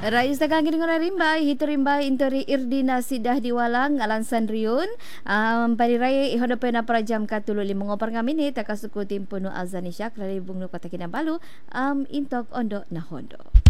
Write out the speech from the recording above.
Rais dagang dengan rimbai hito rimbai intori irdina sidah diwalang alansan riun pari raya ihodo pena prajam katulu 5 minit takasuku timpunu azan isyak lalibung nu kota Kinabalu intok ondo nahondo.